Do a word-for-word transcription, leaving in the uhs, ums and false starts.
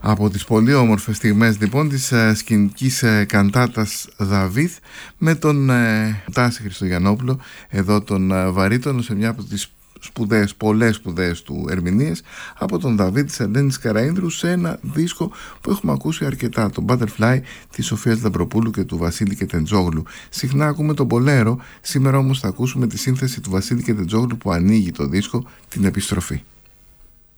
Από τις πολύ όμορφες στιγμές λοιπόν της ε, σκηνικής ε, καντάτας Δαβίδ με τον ε, Τάση Χριστογιαννόπουλο, εδώ τον ε, βαρύτονο, σε μια από τις σπουδαίες, πολλές σπουδαίες του ερμηνείες από τον Δαβίδ της Ελένης Καραΐνδρου, σε ένα δίσκο που έχουμε ακούσει αρκετά, το Butterfly της Σοφίας Λαμπροπούλου και του Βασίλη Κετεντζόγλου. Συχνά ακούμε τον Μπολέρο, σήμερα όμως θα ακούσουμε τη σύνθεση του Βασίλη Κετεντζόγλου που ανοίγει το δίσκο, την επιστροφή.